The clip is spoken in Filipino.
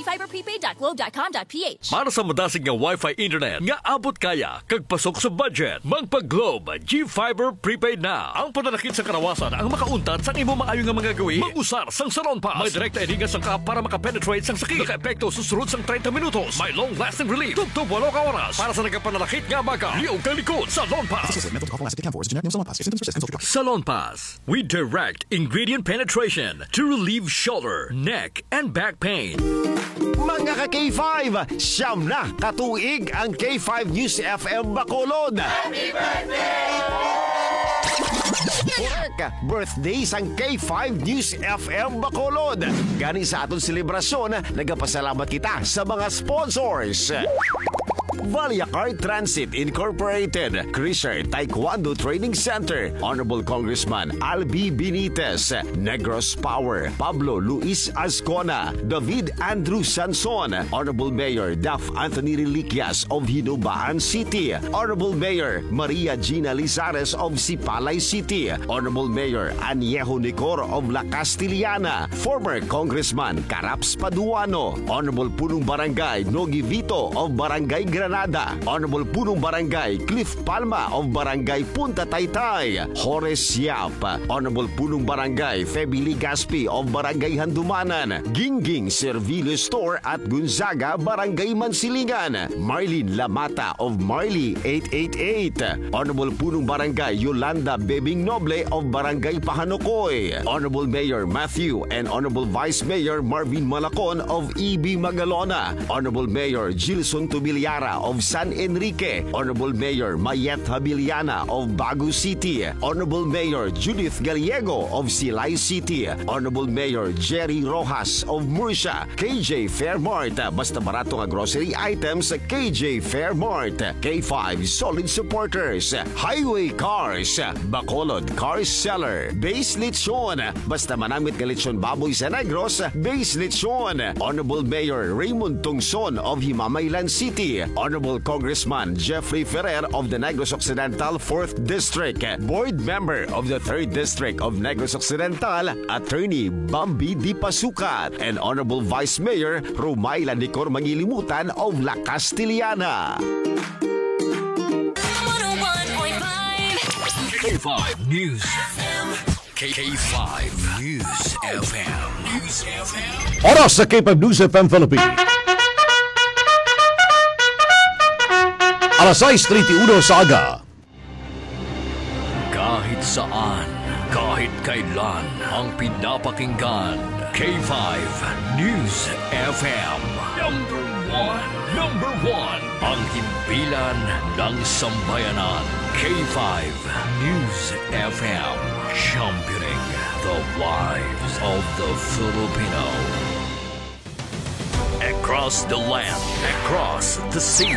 gfiberprepaid.globe.com.ph. Para sa madasig nga Wi-Fi internet nga abot kaya kag pasok sa budget, magpa-Globe G-Fiber Prepaid na. Ang pananakit sa karawasan ang makauntad sa imo maayo nga mga gawi. Mag-usar sang Salon Pass. May direkta ediga sang ka para makapenetrate sang sakit. Naka-epekto susunod sang 30 minutos. May long-lasting relief. Tugtog 8 ka oras. Para sa nagkapananakit nga baga. Liog kang likod. Salon Pass. Salon Pass. We direct ingredient penetration to relieve shoulder, neck, and back pain. Mga ka-K5, siyam na katuig ang K5 News FM Bacolod. Happy birthday! Correct! Birthday sang K5 News FM Bacolod. Gani sa atong selebrasyon, nagapasalamat kita sa mga sponsors. Valiacar Transit Incorporated, Crisher Taekwondo Training Center, Honorable Congressman Albi Benitez, Negros Power, Pablo Luis Azcona, David Andrew Sanson, Honorable Mayor Daf Anthony Reliquias of Hinubaan City, Honorable Mayor Maria Gina Lizares of Sipalay City, Honorable Mayor Aniejo Nicor of La Castiliana, former Congressman Caraps Paduano, Honorable Punong Barangay Nogi Vito of Barangay Granada, Honorable Punong Barangay Cliff Palma of Barangay Punta Taytay, Horace Yap, Honorable Punong Barangay Feby Ligaspi of Barangay Handumanan, Gingging Servilio Store at Gonzaga, Barangay Mansilingan, Marlene Lamata of Marley 888, Honorable Punong Barangay Yolanda Bebing Noble of Barangay Pahanokoy, Honorable Mayor Matthew and Honorable Vice Mayor Marvin Malacon of EB Magalona, Honorable Mayor Gilson Tubiliara of San Enrique, Honorable Mayor Mayet Habiliana of Bagu City, Honorable Mayor Judith Gallego of Silay City, Honorable Mayor Jerry Rojas of Murcia, KJ Fairmart, basta barato nga grocery items, KJ Fairmart, K5 Solid Supporters, Highway Cars, Bacolod Cars Seller, Base Lechon, basta manamit nga lechon baboy sa Negros, Base Lechon, Honorable Mayor Raymond Tungson of Himamaylan City, Honorable Congressman Jeffrey Ferrer of the Negros Occidental 4th District, Board Member of the 3rd District of Negros Occidental, Attorney Bambi Di Pasukat, and Honorable Vice Mayor Rumayla Nicor Mangilimutan of La Castiliana. 101.5 K5 News FM. K5 News FM. News FM. Oras sa K5 News FM Philippines. Alas 6:31 sa aga. Kahit saan, kahit kailan, ang pinapakinggan. K5 News FM. Number one. Ang himpilan ng sambayanan. K5 News FM. Championing the lives of the Filipino. Across the land, across the sea.